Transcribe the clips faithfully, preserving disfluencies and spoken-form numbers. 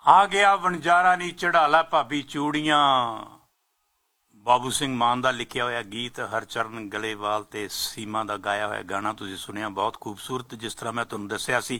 ਆ ਗਿਆ ਵਣਜਾਰਾ ਨੀ ਚੜਾਲਾ ਭਾਬੀ ਚੂੜੀਆਂ। ਬਾਬੂ ਸਿੰਘ ਮਾਨ ਦਾ ਲਿਖਿਆ ਹੋਇਆ ਗੀਤ, ਹਰਚਰਨ ਗਲੇਵਾਲ ਤੇ ਸੀਮਾ ਦਾ ਗਾਇਆ ਹੋਇਆ ਗਾਣਾ ਤੁਸੀਂ ਸੁਣਿਆ, ਬਹੁਤ ਖੂਬਸੂਰਤ। ਜਿਸ ਤਰ੍ਹਾਂ ਮੈਂ ਤੁਹਾਨੂੰ ਦੱਸਿਆ ਸੀ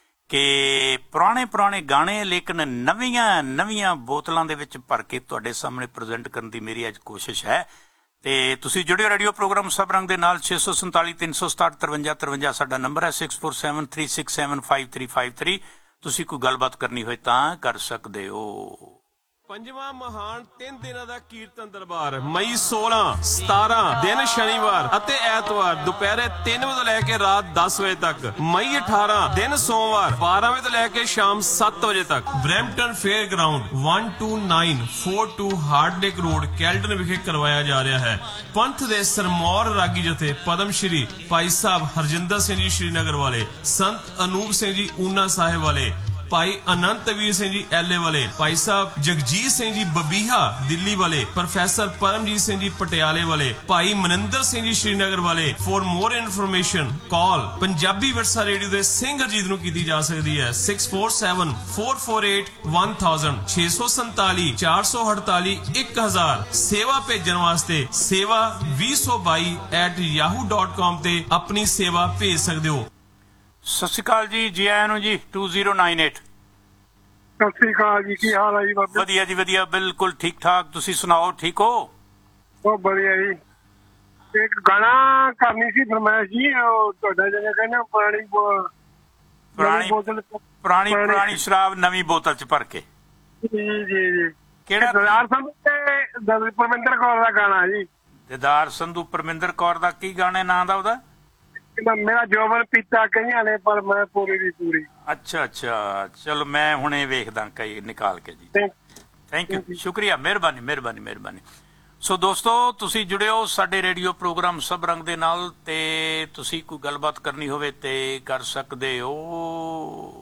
ਕਿ ਪੁਰਾਣੇ ਪੁਰਾਣੇ ਗਾਣੇ ਲੇਕਿਨ ਨਵੀਆਂ ਨਵੀਆਂ ਬੋਤਲਾਂ ਦੇ ਵਿੱਚ ਭਰ ਕੇ ਤੁਹਾਡੇ ਸਾਹਮਣੇ ਪ੍ਰੈਜ਼ੈਂਟ ਕਰਨ ਦੀ ਮੇਰੀ ਅੱਜ ਕੋਸ਼ਿਸ਼ ਹੈ। ਤੇ ਤੁਸੀਂ ਜੁੜਿਓ ਰੇਡੀਓ ਪ੍ਰੋਗਰਾਮ ਸਭ ਰੰਗ ਦੇ ਨਾਲ। ਛੇ ਸੌ ਸੰਤਾਲੀ ਤਿੰਨ ਸੌ ਸਤਾਹਠ ਤਰਵੰਜਾ ਤਰਵੰਜਾ ਸਾਡਾ ਨੰਬਰ ਹੈ। Six four seven three six seven five three five three. ਤੁਸੀਂ ਕੋਈ ਗੱਲਬਾਤ ਕਰਨੀ ਹੋਏ ਤਾਂ ਕਰ ਸਕਦੇ ਹੋ। ਪੰਜਵਾਂ ਮਹਾਨ ਤਿੰਨ ਦਿਨਾਂ ਦਾ ਕੀਰਤਨ ਦਰਬਾਰ ਮਈ ਸੋਲਾਂ ਸਤਾਰਾਂ ਦਿਨ ਸ਼ਨੀਵਾਰ ਅਤੇ ਐਤਵਾਰ ਦੁਪਹਿਰੇ ਤਿੰਨ ਵਜੇ ਤੋਂ ਲੈ ਕੇ ਰਾਤ ਦਸ ਵਜੇ ਤੱਕ। ਮਈ ਅਠਾਰਾਂ ਦਿਨ ਸੋਮਵਾਰ ਬਾਰਾਂ ਵਜੇ ਤੋਂ ਲੈ ਕੇ ਸ਼ਾਮ ਸੱਤ ਵਜੇ ਤੱਕ। ਬਰੈਂਪਟਨ ਫੇਅਰ ਗਰਾਊਂਡ ਇੱਕ ਦੋ ਨੌਂ ਚਾਰ ਦੋ ਹਾਰਡਲੇਕ ਰੋਡ ਕੈਲਡਨ ਵਿਖੇ ਕਰਵਾਇਆ ਜਾ ਰਿਹਾ ਹੈ। ਪੰਥ ਦੇ ਸਰਮੌਰ ਰਾਗੀ ਜਥੇ ਪਦਮ ਸ਼੍ਰੀ ਭਾਈ ਸਾਹਿਬ ਹਰਜਿੰਦਰ ਸਿੰਘ ਜੀ ਸ਼੍ਰੀਨਗਰ ਵਾਲੇ, ਸੰਤ ਅਨੂਪ ਸਿੰਘ ਜੀ ਊਨਾ ਸਾਹਿਬ ਵਾਲੇ, ਭਾਈ ਅਨੰਤਵੀਰ ਸਿੰਘ ਜੀ ਐਲੇ ਵਾਲੇ, ਭਾਈ ਸਾਹਿਬ ਜਗਜੀਤ ਸਿੰਘ ਜੀ ਬਬੀਹਾ ਦਿੱਲੀ ਵਾਲੇ, ਪ੍ਰੋਫੈਸਰ ਪਰਮਜੀਤ ਸਿੰਘ ਜੀ ਪਟਿਆਲੇ ਵਾਲੇ, ਭਾਈ ਮਨਿੰਦਰ ਸਿੰਘ ਜੀ ਸ਼੍ਰੀਨਗਰ ਵਾਲੇ। ਫॉर ਮੋਰ ਇਨਫੋਰਮੇਸ਼ਨ ਕਾਲ ਪੰਜਾਬੀ ਵਿਰਸਾ ਰੇਡੀਓ ਦੇ ਸਿੰਘ ਅਜੀਤ ਨੂੰ ਕੀਤੀ ਜਾ ਸਕਦੀ ਹੈ six four seven four four eight one thousand ਛੇ ਸੌ ਸੰਤਾਲੀ ਚਾਰ ਸੌ ਅੜਤਾਲੀ ਇੱਕ ਹਜ਼ਾਰ। ਸੇਵਾ ਭੇਜਣ ਵਾਸਤੇ ਸੇਵਾ ਵੀਹ ਸੌ ਬਾਈ ਐਟ ਯਾਹੂ ਡਾਟ ਕਾਮ ਤੇ ਆਪਣੀ ਸੇਵਾ ਭੇਜ ਸਕਦੇ ਹੋ। ਸਤਿ ਸ਼੍ਰੀ ਅਕਾਲ ਜੀ, ਜੀ ਆਇਆਂ ਨੂੰ ਜੀ। Two zero nine eight. ਸਤਿ ਸ਼੍ਰੀ ਅਕਾਲ ਜੀ, ਕੀ ਹਾਲ ਹੈ ਜੀ ਬਾਬੇ? ਵਧੀਆ ਜੀ ਵਧੀਆ, ਬਿਲਕੁਲ ਠੀਕ ਠਾਕ। ਤੁਸੀਂ ਸੁਣਾਓ, ਠੀਕ ਹੋ? ਬਹੁਤ ਵਧੀਆ ਜੀ। ਇੱਕ ਗਾਣਾ ਕਰਨੀ ਸੀ ਫਰਮਾਇਸ਼ ਜੀ, ਉਹ ਤੁਹਾਡਾ ਜਿਹੜਾ ਕਹਿੰਦਾ ਪੁਰਾਣੀ ਪੁਰਾਣੀ ਬੋਤਲ ਪੁਰਾਣੀ ਪੁਰਾਣੀ ਸ਼ਰਾਬ ਨਵੀਂ ਬੋਤਲ ਚ ਭਰ ਕੇ। ਜੀ ਜੀ ਜੀ। ਕਿਹੜਾ? ਦਦਾਰ ਸੰਧੂ ਤੇ ਪਰਮਿੰਦਰ ਕੌਰ ਦਾ ਗਾਣਾ ਜੀ। ਦਦਾਰ ਸੰਧੂ ਪਰਮਿੰਦਰ ਕੌਰ ਦਾ ਕੀ ਗਾਣੇ ਨਾਂ ਦਾ ਉਹਦਾ? ਮੇਰਾ ਜੋਬਨ ਪੀਤਾ ਕਈਆਂ ਨੇ ਪਰ ਮੈਂ ਪੂਰੀ ਦੀ ਪੂਰੀ। ਅੱਛਾ ਅੱਛਾ, ਚਲੋ ਮੈਂ ਹੁਣੇ ਵੇਖਦਾ ਕਈ ਨਿਕਾਲ ਕੇ ਜੀ। ਥੈਂਕ ਯੂ, ਸ਼ੁਕਰੀਆ, ਮਿਹਰਬਾਨੀ ਮਿਹਰਬਾਨੀ ਮਿਹਰਬਾਨੀ। ਸੋ ਦੋਸਤੋ, ਤੁਸੀਂ ਜੁੜਿਓ ਸਾਡੇ ਰੇਡੀਓ ਪ੍ਰੋਗਰਾਮ ਸਭ ਰੰਗ ਦੇ ਨਾਲ ਤੇ ਤੁਸੀਂ ਕੋਈ ਗੱਲਬਾਤ ਕਰਨੀ ਹੋਵੇ ਤੇ ਕਰ ਸਕਦੇ ਹੋ।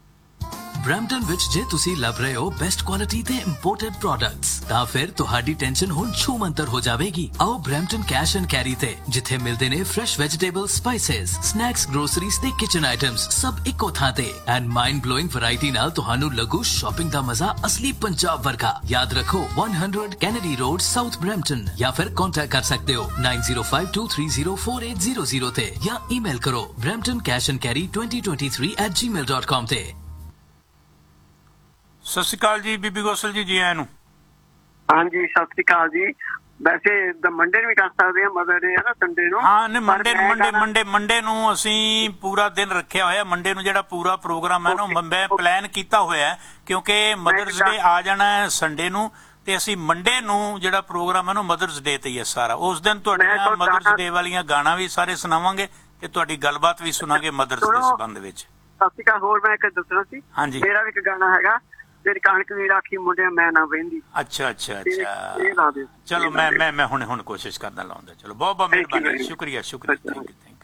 ਬਰੈਂਪਟਨ ਵਿੱਚ ਜੇ ਤੁਸੀਂ ਲੱਭ ਰਹੇ ਹੋ ਬੈਸਟ ਕੁਆਲਿਟੀ ਤੇ ਇੰਪੋਰਟਡ ਪ੍ਰੋਡਕਟਸ ਤਾਂ ਫਿਰ ਤੁਹਾਡੀ ਟੈਨਸ਼ਨ ਹੁਣ ਛੂਮੰਤਰ ਹੋ ਜਾਵੇਗੀ। ਆਓ ਬਰੈਂਪਟਨ ਕੈਸ਼ ਐਂਡ ਕੈਰੀ ਤੇ, ਜਿੱਥੇ ਮਿਲਦੇ ਨੇ fresh vegetable, spices, snacks, groceries ਤੇ ਕਿਚਨ ਆਈਟਮਸ ਸਭ ਇੱਕੋ ਥਾਂ ਤੇ। ਐਂਡ ਮਾਈਂਡ ਬਲੋਇੰਗ ਵੈਰਾਈਟੀ ਨਾਲ ਤੁਹਾਨੂੰ ਲੱਗੂ ਸ਼ਾਪਿੰਗ ਦਾ ਮਜ਼ਾ ਅਸਲੀ ਪੰਜਾਬ ਵਰਗਾ। ਯਾਦ ਰੱਖੋ ਸੌ ਕੈਨੇਡੀ ਰੋਡ, ਸਾਊਥ ਬਰੈਂਪਟਨ, ਜਾਂ ਫਿਰ ਕੰਟੈਕਟ ਕਰ ਸਕਦੇ ਹੋ nine zero five two three zero four eight zero zero ਤੇ, ਜਾਂ ਈਮੇਲ ਕਰੋ Brampton cash and carry twenty twenty three at ਜੀ ਮੇਲ ਡਾਟ ਕਾਮ ਤੇ। ਸਤਿ ਸ਼੍ਰੀ ਅਕਾਲ ਜੀ ਬੀਬੀ ਗੋਸਲ ਜੀ, ਜੀ ਆਇਆਂ ਨੂੰ। ਹਾਂਜੀ ਸਤਿ ਸ਼੍ਰੀ ਅਕਾਲ ਜੀ। ਵੈਸੇ ਮੰਡੇ ਨੂੰ ਵੀ ਕਰ ਸਕਦੇ ਆ, ਮਦਰ ਡੇ ਹੈ ਨਾ, ਸੰਡੇ ਨੂੰ। ਹਾਂ ਨਹੀਂ, ਮੰਡੇ ਨੂੰ ਮੰਡੇ ਮੰਡੇ ਮੰਡੇ ਨੂੰ ਅਸੀਂ ਪੂਰਾ ਦਿਨ ਰੱਖਿਆ ਹੋਇਆ। ਮੰਡੇ ਨੂੰ ਜਿਹੜਾ ਪੂਰਾ ਪ੍ਰੋਗਰਾਮ ਹੈ ਨਾ, ਮੈਂ ਪਲਾਨ ਕੀਤਾ ਹੋਇਆ ਕਿਉਂਕਿ ਮਦਰਸ ਡੇ ਆ ਜਾਣਾ ਹੈ ਸੰਡੇ ਨੂੰ, ਤੇ ਅਸੀਂ ਮੰਡੇ ਨੂੰ ਜਿਹੜਾ ਪ੍ਰੋਗਰਾਮ ਹੈ ਨਾ ਮਦਰਸ ਡੇ ਤੇ ਹੀ ਹੈ ਸਾਰਾ। ਉਸ ਦਿਨ ਤੁਹਾਡੀਆਂ ਮਦਰਸ ਡੇ ਵਾਲੀਆਂ ਗਾਣਾ ਵੀ ਸਾਰੇ ਸੁਣਾਵਾਂਗੇ ਤੇ ਤੁਹਾਡੀ ਗੱਲਬਾਤ ਵੀ ਸੁਣਾਂਗੇ ਮਦਰਸ ਦੇ ਸੰਬੰਧ ਵਿੱਚ। ਸਤਿ ਸ਼੍ਰੀ ਅਕਾਲ। ਹੋਰ ਮੈਂ ਇੱਕ ਦੱਸਣਾ ਸੀ, ਹਾਂਜੀ, ਮੇਰਾ ਵੀ ਇੱਕ ਗਾਣਾ ਹੈਗਾ, ਤੇਰੀ ਕਣਕ ਵੀ ਰਾਖੀ ਮੁੰਡਿਆ ਮੈਂ ਨਾ ਵਹਿੰਦੀ। ਅੱਛਾ ਅੱਛਾ ਅੱਛਾ, ਚਲੋ ਮੈਂ ਮੈਂ ਮੈਂ ਹੁਣੇ ਹੁਣ ਕੋਸ਼ਿਸ਼ ਕਰਦਾ ਲਾਉਂਦਾ। ਚਲੋ ਬਹੁਤ ਬਹੁਤ ਮਿਹਰਬਾਨੀ, ਸ਼ੁਕਰੀਆ ਸ਼ੁਕਰੀਆ, ਥੈਂਕ ਯੂ ਥੈਂਕ ਯੂ।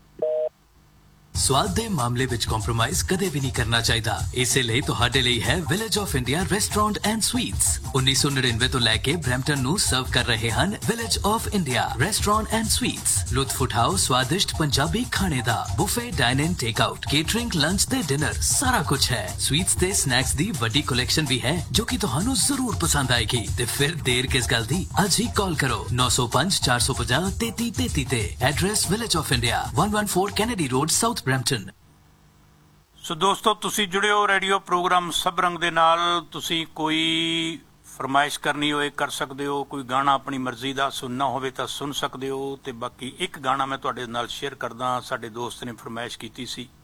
ਸਵਾਦ ਦੇ ਮਾਮਲੇ ਵਿੱਚ ਕੰਪਰੋਮਾਈਜ਼ ਕਦੇ ਵੀ ਨਹੀਂ ਕਰਨਾ ਚਾਹੀਦਾ। ਇਸੇ ਲਈ ਤੁਹਾਡੇ ਲਈ ਹੈ village of India restaurant and sweets. ਉੱਨੀ ਸੌ ਨੜਿਨਵੇਂ ਤੋਂ ਲੈ ਕੇ ਬਰੈਂਪਟਨ ਨੂੰ ਸਰਵ ਕਰ ਰਹੇ ਹਨ village of India restaurant and sweets. ਲੁਤਫ ਉਠਾਓ ਸਵਾਦਿਸ਼ਟ ਪੰਜਾਬੀ ਖਾਣੇ ਦਾ। ਬੁਫੇ, ਡਾਈਨ ਇਨ, ਟੇਕ ਆਊਟ, ਕੇਟਰਿੰਗ, ਲੰਚ ਤੇ ਡਿਨਰ ਸਾਰਾ ਕੁਝ ਹੈ। ਸਵੀਟਸ ਤੇ ਸਨੈਕਸ ਦੀ ਵੱਡੀ ਕਲੈਕਸ਼ਨ ਵੀ ਹੈ ਜੋ ਕਿ ਤੁਹਾਨੂੰ ਜ਼ਰੂਰ ਪਸੰਦ ਆਏਗੀ। ਤੇ ਫਿਰ ਦੇਰ ਕਿਸ ਗੱਲ ਦੀ, ਅੱਜ ਹੀ ਕਾਲ ਕਰੋ ਨੌ ਸੌ ਪੰਜ ਚਾਰ ਸੌ ਪੰਜਾਹ ਤੇਤੀ ਤੇਤੀ ਤੇ। ਐਡਰੈਸ ਵਿਲੇਜ ਆਫ ਇੰਡੀਆ, ਇੱਕ ਸੌ ਚੌਦਾਂ ਕੈਨੇਡੀ ਰੋਡ, ਸਾਊਥ ਬਰੈਂਪਟਨ। ਸੋ ਦੋਸਤੋ, ਤੁਸੀਂ ਜੁੜਿਓ ਰੇਡੀਓ ਪ੍ਰੋਗਰਾਮ ਸਭ ਰੰਗ ਦੇ ਨਾਲ। ਤੁਸੀਂ ਕੋਈ ਫਰਮਾਇਸ਼ ਕਰਨੀ ਹੋਏ ਕਰ ਸਕਦੇ ਹੋ, ਕੋਈ ਗਾਣਾ ਆਪਣੀ ਮਰਜ਼ੀ ਦਾ ਸੁਣਨਾ ਹੋਵੇ ਤਾਂ ਸੁਣ ਸਕਦੇ ਹੋ। ਤੇ ਬਾਕੀ ਇੱਕ ਗਾਣਾ ਮੈਂ ਤੁਹਾਡੇ ਨਾਲ ਸ਼ੇਅਰ ਕਰਦਾ। ਸਾਡੇ ਦੋਸਤ ਨੇ ਫਰਮਾਇਸ਼ ਕੀਤੀ ਸੀ